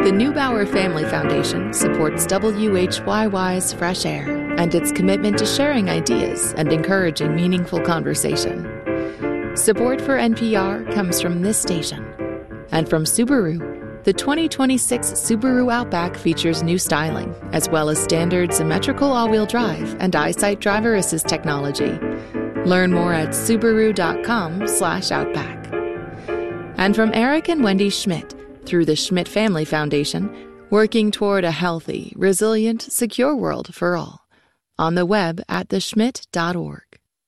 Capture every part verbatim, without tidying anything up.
The Neubauer Family Foundation supports W H Y Y's Fresh Air and its commitment to sharing ideas and encouraging meaningful conversation. Support for N P R comes from this station. And from Subaru, the twenty twenty-six Subaru Outback features new styling, as well as standard symmetrical all-wheel drive and EyeSight driver assist technology. Learn more at Subaru.com slash Outback. And from Eric and Wendy Schmidt, through the Schmidt Family Foundation, working toward a healthy, resilient, secure world for all. On the web at the schmidt dot org.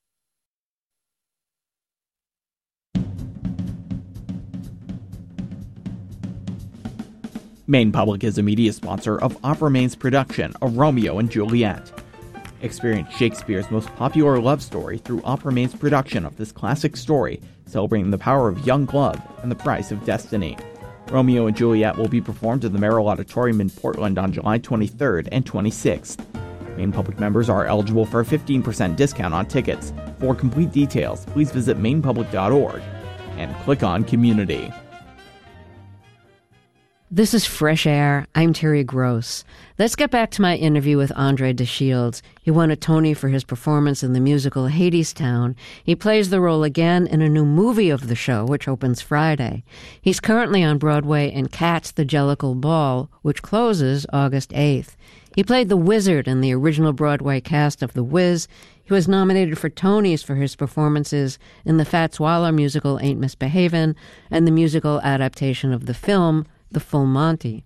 Maine Public is a media sponsor of Opera Maine's production of Romeo and Juliet. Experience Shakespeare's most popular love story through Opera Maine's production of this classic story, celebrating the power of young love and the price of destiny. Romeo and Juliet will be performed at the Merrill Auditorium in Portland on July twenty-third and twenty-sixth. Maine Public members are eligible for a fifteen percent discount on tickets. For complete details, please visit maine public dot org and click on Community. This is Fresh Air. I'm Terry Gross. Let's get back to my interview with Andre DeShields. He won a Tony for his performance in the musical Hadestown. He plays the role again in a new movie of the show, which opens Friday. He's currently on Broadway in Cats, the Jellicle Ball, which closes August eighth. He played the Wizard in the original Broadway cast of The Wiz. He was nominated for Tonys for his performances in the Fats Waller musical Ain't Misbehavin' and the musical adaptation of the film The Full Monty.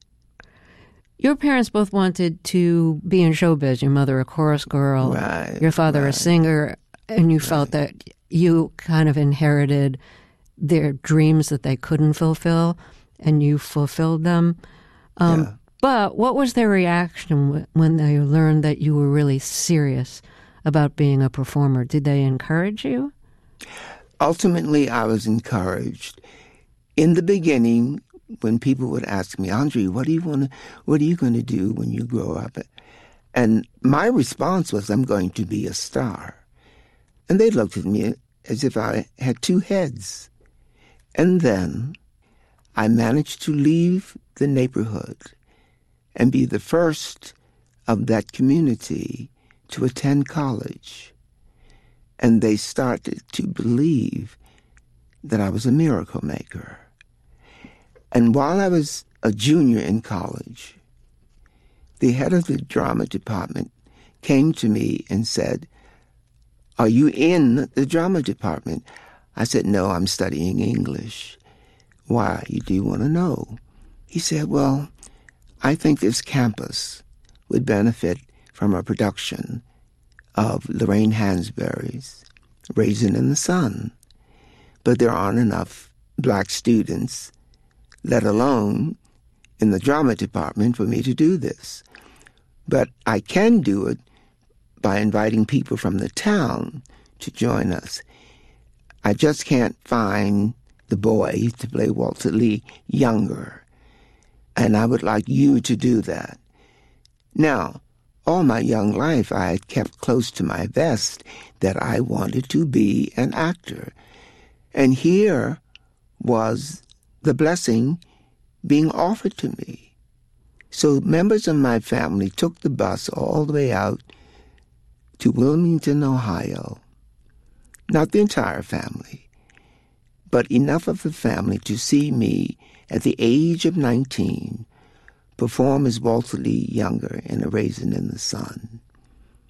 Your parents both wanted to be in showbiz. Your mother a chorus girl, right, your father right. a singer, and you right. felt that you kind of inherited their dreams that they couldn't fulfill, and you fulfilled them. Um, yeah. But what was their reaction when they learned that you were really serious about being a performer? Did they encourage you? Ultimately, I was encouraged. In the beginning, when people would ask me, Andre, what do you want to, what are you going to do when you grow up? And my response was, I'm going to be a star. And they looked at me as if I had two heads. And then I managed to leave the neighborhood and be the first of that community to attend college. And they started to believe that I was a miracle maker. And while I was a junior in college, the head of the drama department came to me and said, are you in the drama department? I said, no, I'm studying English. Why? You do want to know? He said, well, I think this campus would benefit from a production of Lorraine Hansberry's Raisin in the Sun. But there aren't enough black students, let alone in the drama department, for me to do this. But I can do it by inviting people from the town to join us. I just can't find the boy to play Walter Lee younger. And I would like you to do that. Now, all my young life, I had kept close to my vest that I wanted to be an actor. And here was the blessing being offered to me. So members of my family took the bus all the way out to Wilmington, Ohio. Not the entire family, but enough of the family to see me at the age of nineteen perform as Walter Lee Younger in A Raisin in the Sun.